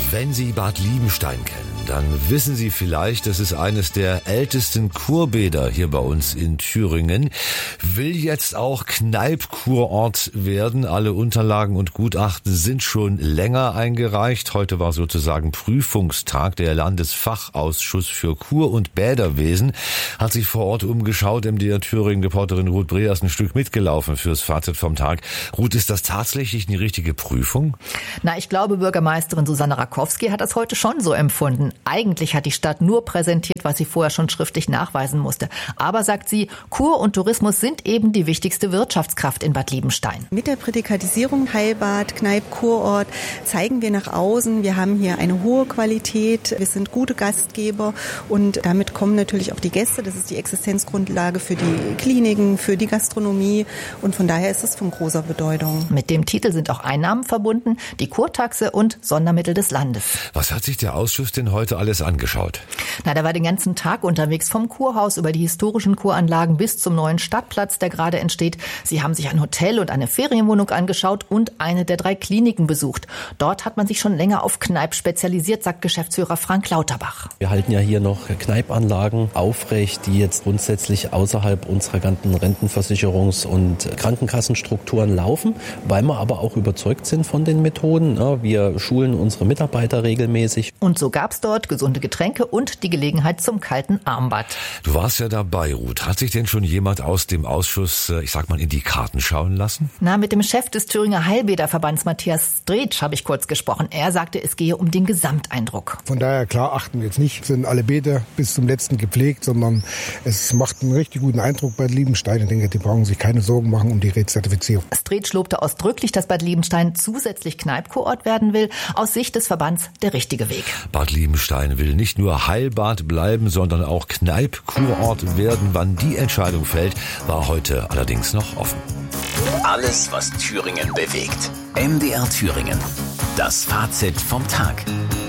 Wenn Sie Bad Liebenstein kennen, dann wissen Sie vielleicht, das ist eines der ältesten Kurbäder hier bei uns in Thüringen. Will jetzt auch Kneipp-Kurort werden. Alle Unterlagen und Gutachten sind schon länger eingereicht. Heute war sozusagen Prüfungstag. Der Landesfachausschuss für Kur- und Bäderwesen hat sich vor Ort umgeschaut. MDR Thüringen-Reporterin Ruth Breer ist ein Stück mitgelaufen fürs Fazit vom Tag. Ruth, ist das tatsächlich eine richtige Prüfung? Na, ich glaube, Bürgermeisterin Susanne Rakowski hat das heute schon so empfunden. Eigentlich hat die Stadt nur präsentiert, was sie vorher schon schriftlich nachweisen musste. Aber, sagt sie, Kur und Tourismus sind eben die wichtigste Wirtschaftskraft in Bad Liebenstein. Mit der Prädikatisierung Heilbad, Kneipp, Kurort zeigen wir nach außen, wir haben hier eine hohe Qualität, wir sind gute Gastgeber und damit kommen natürlich auch die Gäste. Das ist die Existenzgrundlage für die Kliniken, für die Gastronomie und von daher ist es von großer Bedeutung. Mit dem Titel sind auch Einnahmen verbunden, die Kurtaxe und Sondermittel des Landes. Was hat sich der Ausschuss denn heute alles angeschaut? Na, der war den ganzen Tag unterwegs, vom Kurhaus über die historischen Kuranlagen bis zum neuen Stadtplatz, der gerade entsteht. Sie haben sich ein Hotel und eine Ferienwohnung angeschaut und eine der 3 Kliniken besucht. Dort hat man sich schon länger auf Kneipp spezialisiert, sagt Geschäftsführer Frank Lauterbach. Wir halten ja hier noch Kneippanlagen aufrecht, die jetzt grundsätzlich außerhalb unserer ganzen Rentenversicherungs- und Krankenkassenstrukturen laufen, weil wir aber auch überzeugt sind von den Methoden. Wir schulen unsere Mitarbeiter regelmäßig. Und so gab's dort gesunde Getränke und die Gelegenheit zum kalten Armbad. Du warst ja dabei, Ruth. Hat sich denn schon jemand aus dem Ausschuss, in die Karten schauen lassen? Na, mit dem Chef des Thüringer Heilbäderverbands Matthias Stretsch habe ich kurz gesprochen. Er sagte, es gehe um den Gesamteindruck. Von daher, klar, achten wir jetzt nicht, sind alle Bäder bis zum letzten gepflegt, sondern es macht einen richtig guten Eindruck bei Liebenstein. Ich denke, die brauchen sich keine Sorgen machen um die Rezertifizierung. Stretsch lobte ausdrücklich, dass Bad Liebenstein zusätzlich Kneipp-Kurort werden will. Aus Sicht des Verbands der richtige Weg. Bad Liebenstein will nicht nur Heilbad bleiben, sondern auch Kneipp-Kurort werden. Wann die Entscheidung fällt, war heute allerdings noch offen. Alles, was Thüringen bewegt. MDR Thüringen. Das Fazit vom Tag.